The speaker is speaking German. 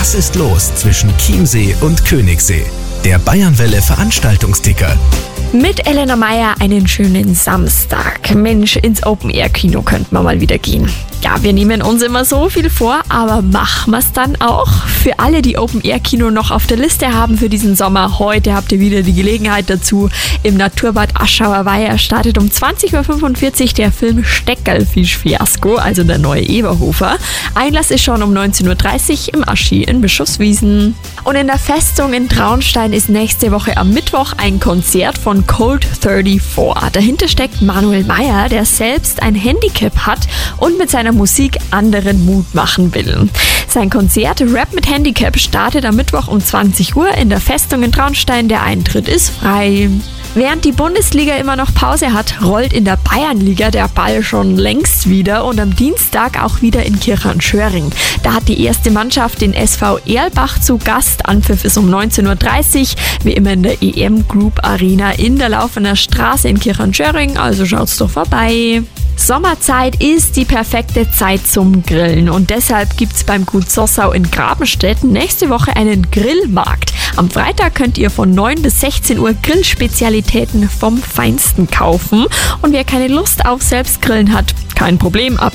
Was ist los zwischen Chiemsee und Königssee? Der Bayernwelle Veranstaltungsticker. Mit Elena Meyer einen schönen Samstag. Mensch, ins Open-Air-Kino könnten wir mal wieder gehen. Ja, wir nehmen uns immer so viel vor, aber machen wir es dann auch? Für alle, die Open-Air-Kino noch auf der Liste haben für diesen Sommer, heute habt ihr wieder die Gelegenheit dazu. Im Naturbad Aschauer Weiher startet um 20.45 Uhr der Film Steckerlfisch-Fiasko, also der neue Eberhofer. Einlass ist schon um 19.30 Uhr im Aschi in Bischofswiesen. Und in der Festung in Traunstein ist nächste Woche am Mittwoch ein Konzert von Cold 34. Dahinter steckt Manuel Meyer, der selbst ein Handicap hat und mit seiner Musik anderen Mut machen will. Sein Konzert Rap mit Handicap startet am Mittwoch um 20 Uhr in der Festung in Traunstein. Der Eintritt ist frei. Während die Bundesliga immer noch Pause hat, rollt in der Bayernliga der Ball schon längst wieder und am Dienstag auch wieder in Kirchhörn-Schöring. Da hat die erste Mannschaft den SV Erlbach zu Gast. Anpfiff ist um 19.30 Uhr, wie immer in der EM Group Arena in der Laufener Straße in Kirchhörn-Schöring, also schaut's doch vorbei. Sommerzeit ist die perfekte Zeit zum Grillen und deshalb gibt's beim Gut Sossau in Grabenstedt nächste Woche einen Grillmarkt. Am Freitag könnt ihr von 9 bis 16 Uhr Grillspezialitäten vom Feinsten kaufen und wer keine Lust auf Selbstgrillen hat, kein Problem, ab